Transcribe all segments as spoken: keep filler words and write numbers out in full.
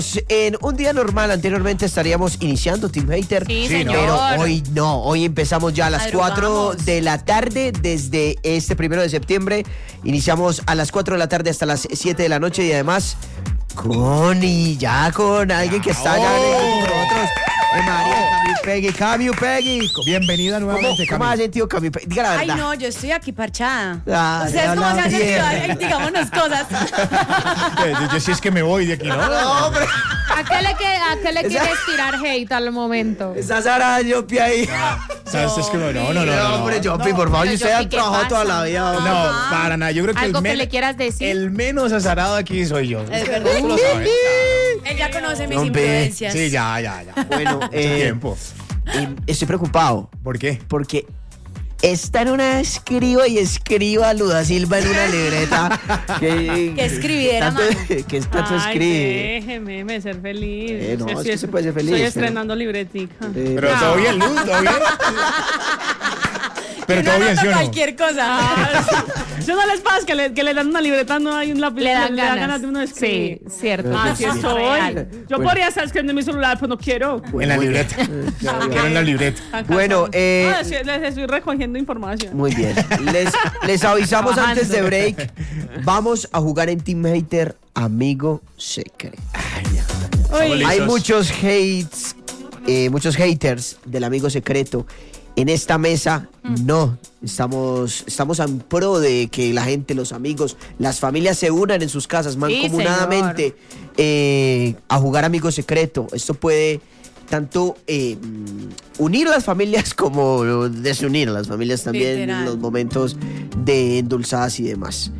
En un día normal, anteriormente estaríamos iniciando Team Hater. Sí, Sí, señor. pero hoy no, hoy empezamos ya a las cuatro Madrugamos. de la tarde, desde este primero de septiembre. Iniciamos a las cuatro de la tarde hasta las siete de la noche y además con y ya con alguien que está allá con nosotros. Eh, María, Cami Peggy, Cami Peggy. Bienvenida ¿Cómo, nuevamente, ¿Cómo Cami. has sentido Cami Peggy? Diga la Ay, verdad. no, yo estoy aquí parchada. Ah, ¿Ustedes ya cómo se la han sentido? mierda. Ay, digámonos cosas. Eh, Yo, yo sí es que me voy de aquí, ¿no? No, hombre. ¿A qué le, que- a qué le Esa- quieres tirar hate al momento? Esa Sara Yopi ahí. ¿Sabes? Es que no, no, no, no. No, no. hombre, Yopi, por favor, pero usted Yopi, ha ¿qué trabajado toda pasa? la vida. hombre. No, para nada. Yo creo que ¿Algo el, que men- le quieras decir? el menos azarado aquí soy yo. Es verdad. Tú lo sabes. Él ya conoce mis Hombre. influencias. Sí, ya, ya, ya. Bueno, Mucho eh, tiempo. eh, estoy preocupado ¿Por qué? porque está en una escriba y escriba a Luda Silva en una libreta. Que, Que escribiera, tanto, mano. que es tanto Ay, escribe. déjeme me ser feliz. Eh, no, Sí, es sí, que se puede ser feliz, Estoy pero- estrenando libretica. Eh, Pero todo bien, Luz, todo bien. Pero todo bien, ¿sí o no? Cualquier cosa. Ah, Yo no les pasa que le, que le dan una libreta, no hay un lápiz. Le dan ganas. de uno escribir. Sí, cierto. Ah, Yo sí sí. estoy. Real. Yo Bueno. podría estar escribiendo en mi celular, pero no quiero. En la muy libreta. Quiero en la libreta. Acá Bueno, son- eh, No, les, les estoy recogiendo información. Muy bien. Les, les avisamos Trabajando. antes de break. Vamos a jugar en Team Hater Amigo Secreto. Uy, Hay muchos hates, eh, muchos haters del amigo secreto. En esta mesa, no. Estamos, estamos en pro de que la gente, los amigos, las familias se unan en sus casas mancomunadamente eh, a jugar amigo secreto. Esto puede tanto eh, unir las familias como desunir las familias también Literal. en los momentos de endulzadas y demás.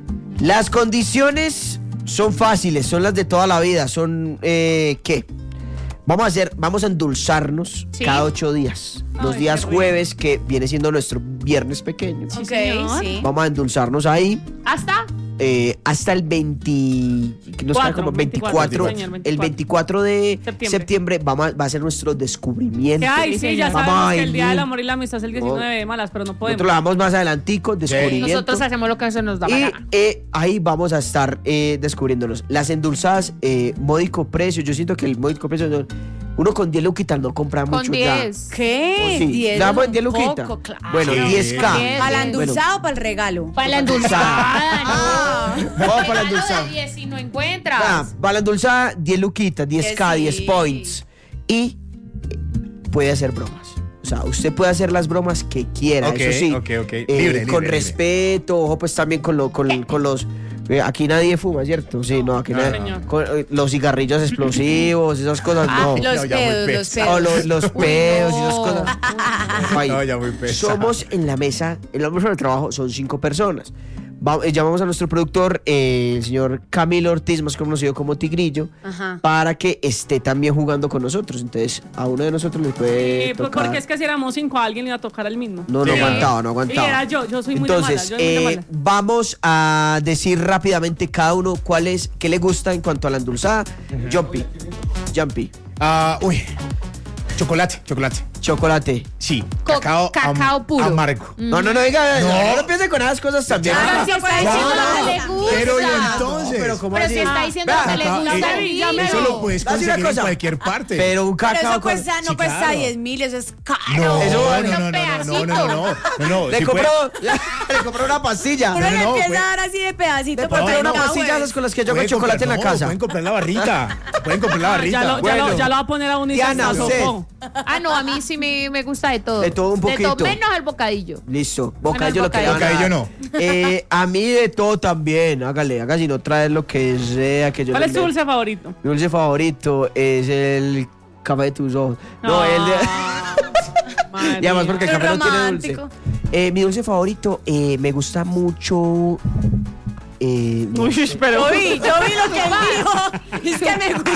Las condiciones son fáciles, son las de toda la vida. Son, eh, ¿qué? Vamos a hacer, vamos a endulzarnos Sí. cada ocho días. Los Ay, días qué rico. jueves, que viene siendo nuestro viernes pequeño. Sí, Ok, señor. sí. Vamos a endulzarnos ahí ¿Hasta? eh, hasta el veinte, que nos queda Cuatro, como veinticuatro, veinticuatro, señor, el veinticuatro. veinticuatro de Septiembre. septiembre, vamos a, va a ser nuestro descubrimiento. Que ay, sí, ya Vamos sabemos a que el Día del venir. Amor y la Amistad es el diecinueve de malas, pero no podemos. Nosotros lo damos más adelantico, descubrimiento. Nosotros hacemos lo que se nos da la Y gana. eh, ahí vamos a estar eh, descubriéndolos. Las endulzadas, eh, módico precio. Yo siento que el módico precio, no- uno con diez luquitas no compra Con mucho ya. diez. ¿Qué? Oh, sí. diez ¿Le damos es diez un luquitas? poco, claro. Bueno, Sí. diez K. diez. ¿Para la Bueno. endulzada o para el regalo? Para la endulzada, Ah. no. Vamos para la Regalo endulzada. de diez y no encuentras. Ah, para la endulzada, diez luquitas, diez K, Que diez sí. points. Y eh, puede hacer bromas. O sea, usted puede hacer las bromas que quiera, Ok, eso sí. ok, ok. eh, Libre, libre, con libre. respeto, ojo, pues también con, lo, con, con los... eh, aquí nadie fuma, ¿cierto? Sí, no, aquí No, nadie... señor. con, eh, los cigarrillos explosivos, esas cosas, Ah, no. los No, ya muy pedos, los pesado. O pedos. lo- los pedos y esas no. cosas. Ay, No, ya muy pesado. somos en la mesa, en la mesa de trabajo son cinco personas. Va- eh, llamamos a nuestro productor, eh, el señor Camilo Ortiz, más conocido como Tigrillo, Ajá. para que esté también jugando con nosotros. Entonces, a uno de nosotros le puede Sí, pues tocar. porque es que si éramos cinco, a alguien le iba a tocar el mismo. No, no Sí. aguantaba, no Y aguantaba. era yo, yo soy muy de Entonces, malas, yo soy muy de eh, malas. vamos a decir rápidamente cada uno cuál es, qué le gusta en cuanto a la endulzada. Jumpy, Jumpy, Ah, uy. Chocolate, chocolate. chocolate. Sí. Co- Cacao, am- cacao puro. amargo. No, no, no, diga, no, No. no piense con esas cosas también. Claro, Si sí, está pues, diciendo no, lo que le no, gusta. Pero, ¿y entonces? pero ¿cómo Pero así? si está diciendo Vea, lo que le Cacao, gusta, eh, dímelo. Eso lo puedes Dame una conseguir en cosa. cualquier parte. Pero un Pero cacao eso con... cuesta, no Sí, cuesta claro. diez mil, eso es caro. No, Eso, no, bueno, no, no, no, no, no, no, no, no, no. Le Sí compró, puede- le compró una pastilla. Uno No, le no, empieza pues. a dar así de pedacito. Le por compré una cada pastilla vez. esas con las que yo hago Pueden chocolate en la comprar- no, casa. Pueden comprar la barrita. Pueden comprar la Ah, barrita. ya, lo, ya, Bueno. lo, ya lo va a poner a uno y Diana, se usted. asopó. Ah, no, a mí sí me, me gusta de todo. De todo un De poquito. todo, menos el bocadillo. Listo, bocadillo lo que bocadillo. le van a dar. Bocadillo no. Eh, a mí de todo también, hágale, haga si no trae lo que sea que yo ¿Cuál le es tu dé. dulce favorito? Mi dulce favorito es el café de tus ojos. No, Ah, el de... María. Y además porque el Qué café no tiene dulce. romántico. Eh, mi dulce favorito, eh, me gusta mucho... eh, Uy, pero... Yo vi, yo vi lo que él dijo. Es que me gusta.